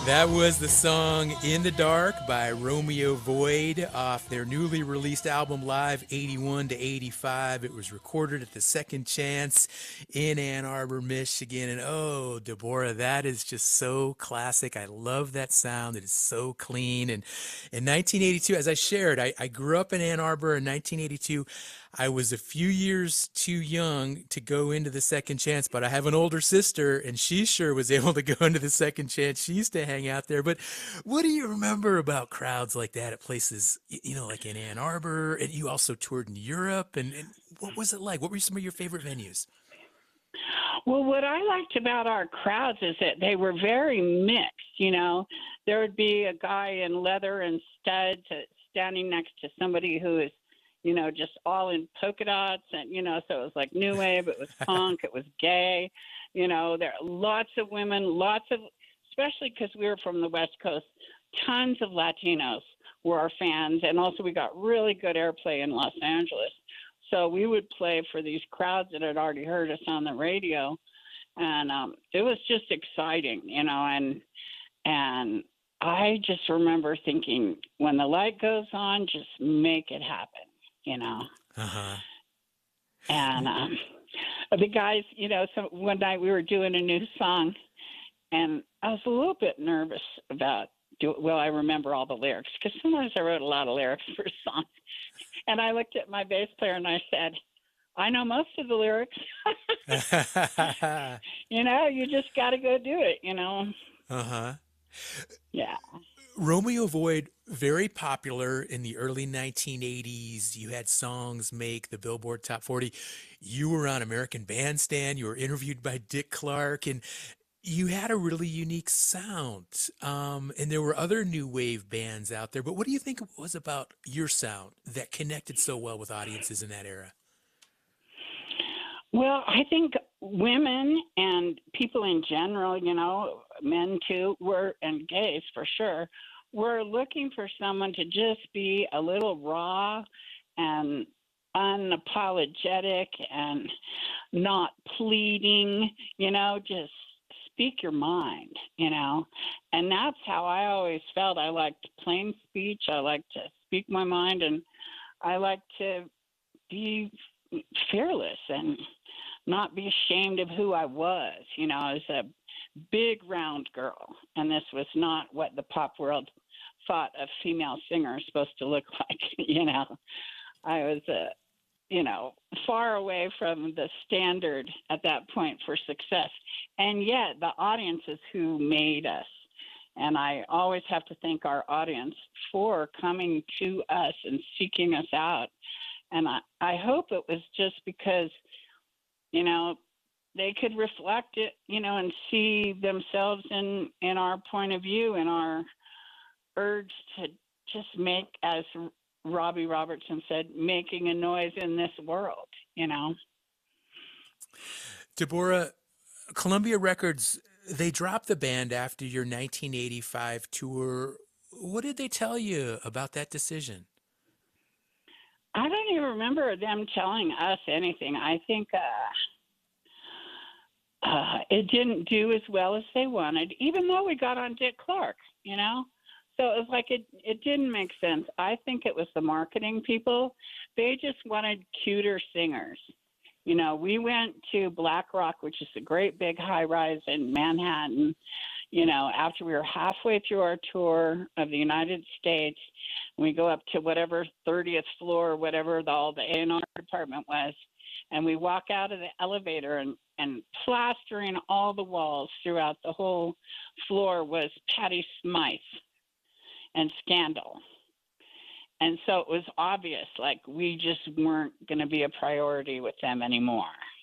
That was the song In the Dark by Romeo Void off their newly released album Live 81 to 85. It was recorded at the Second Chance in Ann Arbor, Michigan. And oh, Deborah, that is just so classic. I love that sound. It is so clean. And in 1982, as I shared, I grew up in Ann Arbor in 1982. I was a few years too young to go into the Second Chance, but I have an older sister, and she sure was able to go into the Second Chance. She used to hang out there. But what do you remember about crowds like that at places, like in Ann Arbor? And you also toured in Europe. And what was it like? What were some of your favorite venues? Well, what I liked about our crowds is that they were very mixed. There would be a guy in leather and studs standing next to somebody who is, just all in polka dots, and so it was like new wave, it was punk, it was gay. There are lots of women, especially because we were from the West Coast, tons of Latinos were our fans, and also we got really good airplay in Los Angeles. So we would play for these crowds that had already heard us on the radio, and it was just exciting, and I just remember thinking, when the light goes on, just make it happen. Uh-huh. And the guys, so one night we were doing a new song, and I was a little bit nervous about I remember all the lyrics, because sometimes I wrote a lot of lyrics for songs. And I looked at my bass player and I said, I know most of the lyrics. You just got to go do it, Uh-huh. Yeah. Romeo Void, very popular in the early 1980s. You had songs make the Billboard Top 40. You were on American Bandstand. You were interviewed by Dick Clark, and you had a really unique sound. And there were other new wave bands out there. But what do you think it was about your sound that connected so well with audiences in that era? Well, I think women and people in general, men too, and gays for sure, were looking for someone to just be a little raw and unapologetic and not pleading, just speak your mind, and that's how I always felt. I liked plain speech. I liked to speak my mind, and I liked to be fearless and not be ashamed of who I was. I was a big round girl, and this was not what the pop world thought a female singer is supposed to look like. I was far away from the standard at that point for success. And yet the audiences who made us. And I always have to thank our audience for coming to us and seeking us out. And I hope it was just because, they could reflect it, and see themselves in our point of view and our urge to just make, as Robbie Robertson said, making a noise in this world, Deborah, Columbia Records, they dropped the band after your 1985 tour. What did they tell you about that decision? I don't even remember them telling us anything. I think it didn't do as well as they wanted, even though we got on Dick Clark, So it was like it didn't make sense. I think it was the marketing people. They just wanted cuter singers. We went to Black Rock, which is a great big high rise in Manhattan, after we were halfway through our tour of the United States. We go up to whatever 30th floor, whatever all the A&R department was, and we walk out of the elevator, and plastering all the walls throughout the whole floor was Patti Smythe and Scandal. And so it was obvious, like, we just weren't going to be a priority with them anymore.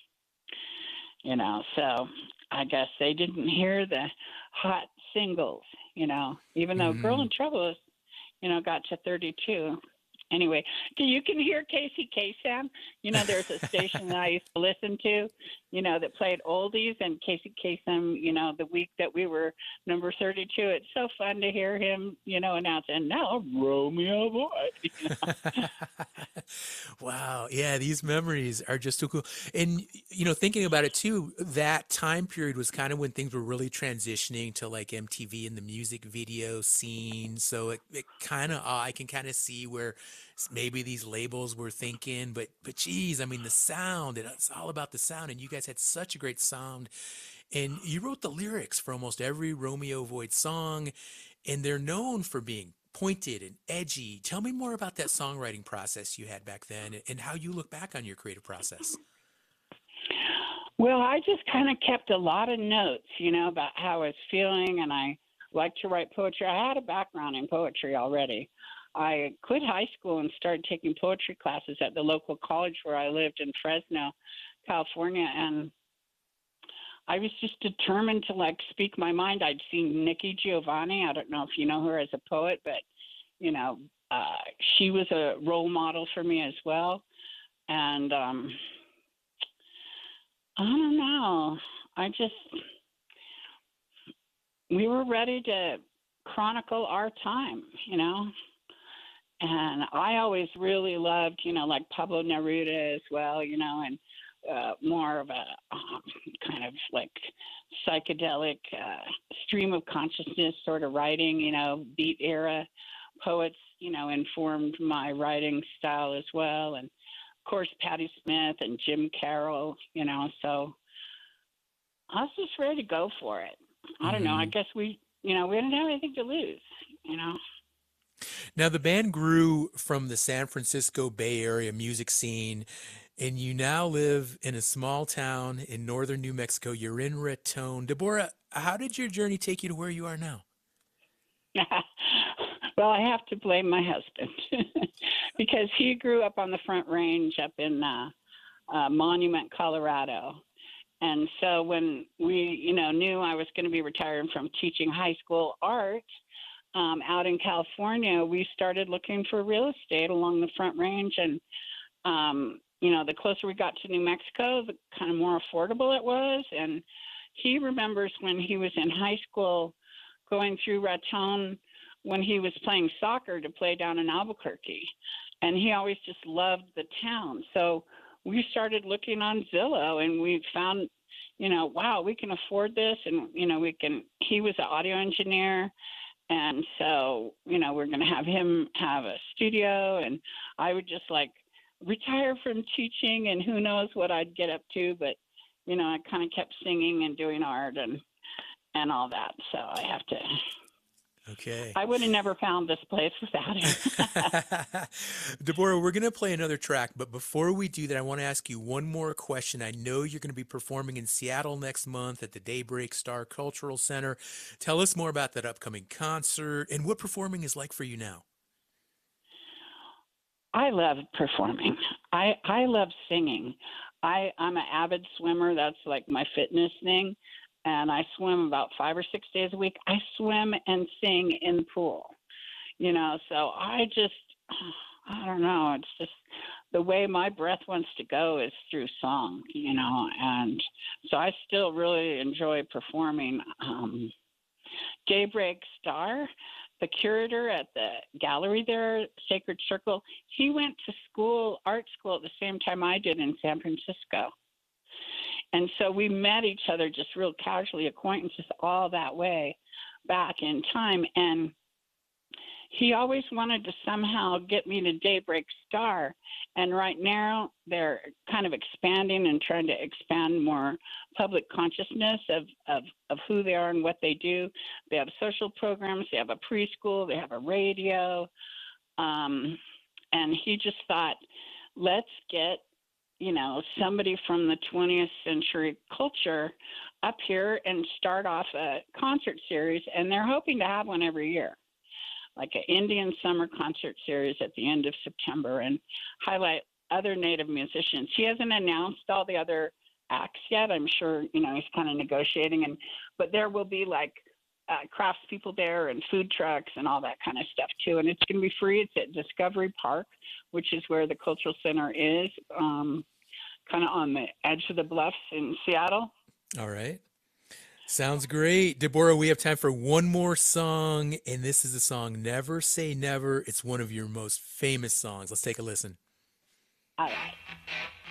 So I guess they didn't hear the hot singles, even though Girl in Trouble is, got to 32. Anyway, you can hear Casey Kasem. There's a station that I used to listen to, that played oldies, and Casey Kasem, the week that we were number 32. It's so fun to hear him, announce, and now Romeo Boy. Wow. Yeah, these memories are just so cool. And, thinking about it too, that time period was kind of when things were really transitioning to like MTV and the music video scene. So it kind of, I can kind of see where maybe these labels were thinking, but geez, I mean, the sound, it's all about the sound. And you guys had such a great sound. And you wrote the lyrics for almost every Romeo Void song, and they're known for being pointed and edgy. Tell me more about that songwriting process you had back then and how you look back on your creative process. Well, I just kind of kept a lot of notes, about how I was feeling, and I like to write poetry. I had a background in poetry already. I quit high school and started taking poetry classes at the local college where I lived in Fresno, California, and I was just determined to speak my mind. I'd seen Nikki Giovanni. I don't know if you know her as a poet, but she was a role model for me as well. And I don't know. We were ready to chronicle our time, And I always really loved, like Pablo Neruda as well, and more of a kind of like psychedelic stream of consciousness sort of writing, beat era poets, informed my writing style as well. And of course, Patti Smith and Jim Carroll, so I was just ready to go for it. I don't know. I guess we didn't have anything to lose, Now, the band grew from the San Francisco Bay Area music scene, and you now live in a small town in northern New Mexico. You're in Raton. Deborah, how did your journey take you to where you are now? Well, I have to blame my husband because he grew up on the Front Range up in Monument, Colorado. And so when we, knew I was going to be retiring from teaching high school art out in California, we started looking for real estate along the Front Range. And, the closer we got to New Mexico, the kind of more affordable it was. And he remembers when he was in high school going through Raton when he was playing soccer to play down in Albuquerque. And he always just loved the town. So we started looking on Zillow, and we found, wow, we can afford this. And, he was an audio engineer. And so, we're going to have him have a studio, and I would just retire from teaching, and who knows what I'd get up to. But, I kind of kept singing and doing art and all that. So I have to. Okay. I would have never found this place without him. Deborah, we're going to play another track, but before we do that, I want to ask you one more question. I know you're going to be performing in Seattle next month at the Daybreak Star Cultural Center. Tell us more about that upcoming concert and what performing is like for you now. I love performing. I love singing. I'm an avid swimmer. That's like my fitness thing. And I swim about 5 or 6 days a week. I swim and sing in the pool, so I don't know. It's just the way my breath wants to go is through song, and so I still really enjoy performing. Daybreak Star, the curator at the gallery there, Sacred Circle, he went to art school at the same time I did in San Francisco. And so we met each other just real casually, acquaintances all that way back in time. And he always wanted to somehow get me to Daybreak Star. And right now they're kind of expanding and trying to expand more public consciousness of who they are and what they do. They have social programs. They have a preschool. They have a radio. And he just thought, let's get somebody from the 20th century culture up here and start off a concert series. And they're hoping to have one every year, like an Indian summer concert series at the end of September, and highlight other Native musicians. He hasn't announced all the other acts yet. I'm sure, he's kind of negotiating, but there will be craftspeople there and food trucks and all that kind of stuff too. And it's going to be free. It's at Discovery Park, which is where the Cultural Center is. kind of on the edge of the bluffs in Seattle. All right. Sounds great. Deborah, we have time for one more song, and this is the song Never Say Never. It's one of your most famous songs. Let's take a listen. All right.